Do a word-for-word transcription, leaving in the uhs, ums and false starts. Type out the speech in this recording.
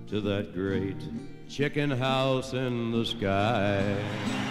to that great chicken house in the sky.